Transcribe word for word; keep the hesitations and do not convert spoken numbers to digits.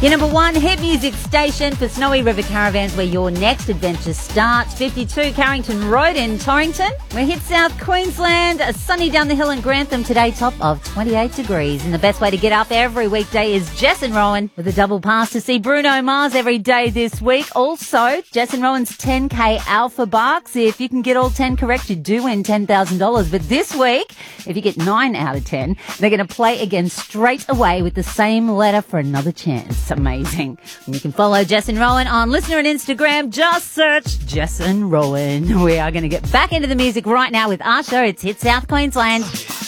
Your number one hit music station for Snowy River Caravans, where your next adventure starts. fifty-two Carrington Road in Torrington. We're hit South Queensland, sunny down the hill in Grantham today, top of twenty-eight degrees. And the best way to get out there every weekday is Jess and Rowan with a double pass to see Bruno Mars every day this week. Also, Jess and Rowan's ten K Alpha Bucks. If you can get all ten correct, you do win ten thousand dollars. But this week, if you get nine out of ten, they're going to play again straight away with the same letter for another chance. Amazing. And you can follow Jess and Rowan on Listener and Instagram. Just search Jess and Rowan. We are going to get back into the music right now with Usher. It's Hit South Queensland.